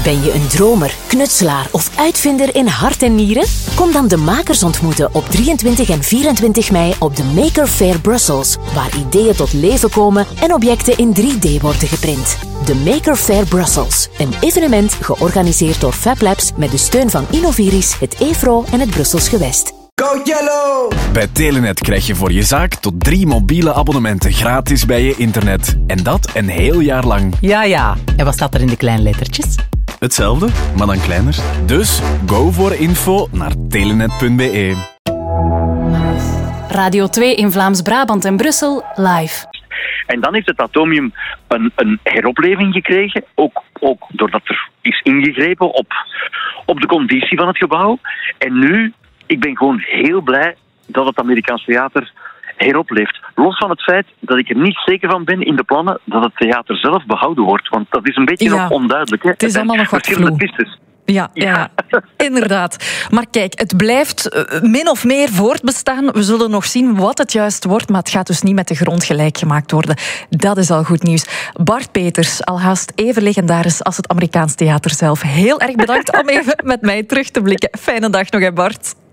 Ben je een dromer, knutselaar of uitvinder in hart en nieren? Kom dan de makers ontmoeten op 23 en 24 mei op de Maker Faire Brussels, waar ideeën tot leven komen en objecten in 3D worden geprint. De Maker Faire Brussels, een evenement georganiseerd door Fab Labs met de steun van Innoviris, het EFRO en het Brussels Gewest. Go Yellow! Bij Telenet krijg je voor je zaak tot 3 mobiele abonnementen gratis bij je internet. En dat een heel jaar lang. Ja. En wat staat er in de kleine lettertjes? Hetzelfde, maar dan kleiner. Dus go voor info naar telenet.be. Radio 2 in Vlaams-Brabant en Brussel live. En dan heeft het atomium een heropleving gekregen, ook doordat er is ingegrepen op de conditie van het gebouw. En nu, ik ben gewoon heel blij dat het Amerikaans theater heropleeft. Los van het feit dat ik er niet zeker van ben in de plannen dat het theater zelf behouden wordt. Want dat is een beetje nog onduidelijk. Hè? Het is allemaal nog wat verschillende vloe. pistes. Ja, inderdaad. Maar kijk, het blijft min of meer voortbestaan. We zullen nog zien wat het juist wordt, maar het gaat dus niet met de grond gelijk gemaakt worden. Dat is al goed nieuws. Bart Peters, al haast even legendarisch als het Amerikaans theater zelf. Heel erg bedankt om even met mij terug te blikken. Fijne dag nog, hè Bart.